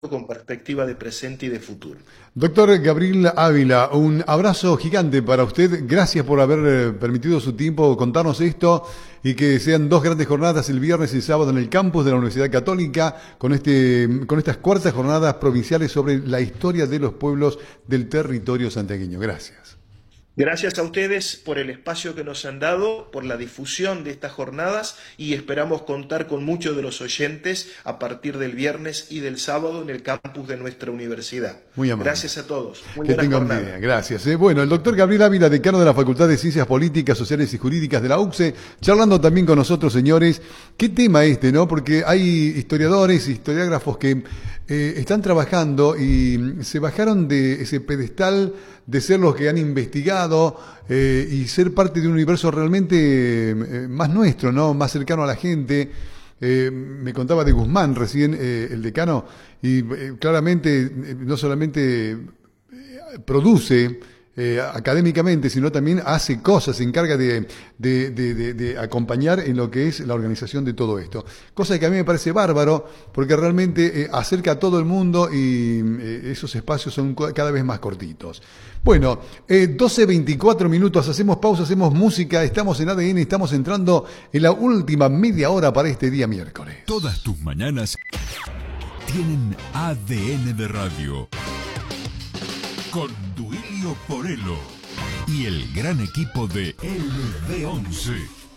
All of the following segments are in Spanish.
con perspectiva de presente y de futuro. Doctor Gabriel Ávila, un abrazo gigante para usted. Gracias por haber permitido su tiempo contarnos esto y que sean dos grandes jornadas el viernes y el sábado en el campus de la Universidad Católica con estas cuartas jornadas provinciales sobre la historia de los pueblos del territorio santiagueño. Gracias. Gracias a ustedes por el espacio que nos han dado, por la difusión de estas jornadas y esperamos contar con muchos de los oyentes a partir del viernes y del sábado en el campus de nuestra universidad. Muy amable. Gracias a todos. Muy que buena tengan jornada. bien. Gracias. Bueno, el doctor Gabriel Ávila, decano de la Facultad de Ciencias Políticas, Sociales y Jurídicas de la UCSE, charlando también con nosotros, señores. ¿Qué tema ¿no? Porque hay historiadores, historiógrafos que están trabajando y se bajaron de ese pedestal de ser los que han investigado y ser parte de un universo realmente más nuestro, ¿no? Más cercano a la gente. Me contaba de Guzmán recién, el decano, y claramente no solamente produce académicamente, sino también hace cosas, se encarga de acompañar en lo que es la organización de todo esto. Cosa que a mí me parece bárbaro, porque realmente acerca a todo el mundo y esos espacios son cada vez más cortitos. Bueno, 12:24 minutos, hacemos pausa, hacemos música, estamos en ADN, estamos entrando en la última media hora para este día miércoles. Todas tus mañanas tienen ADN de radio. Con Duilio Porello y el gran equipo de LB11.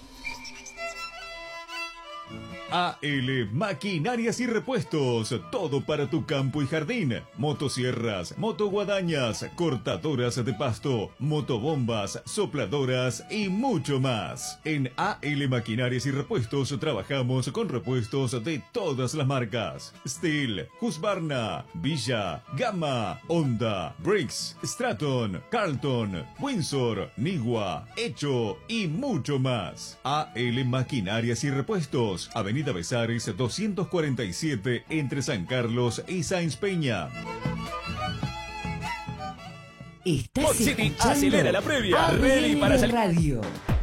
AL Maquinarias y Repuestos, todo para tu campo y jardín. Motosierras, motoguadañas, cortadoras de pasto, motobombas, sopladoras y mucho más. En AL Maquinarias y Repuestos trabajamos con repuestos de todas las marcas: Stihl, Husqvarna, Villa, Gamma, Honda, Briggs, Straton, Carlton, Windsor, Nigua, Hecho y mucho más. AL Maquinarias y Repuestos, Avenida Besares 247 entre San Carlos y Sáenz Peña. Estás Mod City escuchando acelera la previa. Ready ADN para salir. Radio.